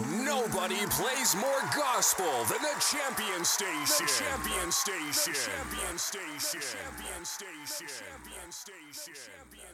Nobody plays more gospel than the Champion Station. The Champion Station. The Champion Station. The Champion Station. The Champion Station.